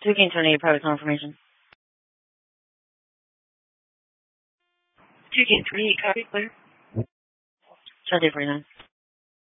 2 King 28, private confirmation. 2 King 28, copy, clear. Sunday 49.